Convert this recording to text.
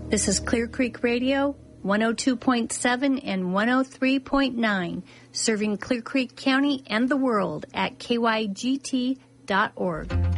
This is Clear Creek Radio, 102.7 and 103.9, serving Clear Creek County and the world at kygt.org.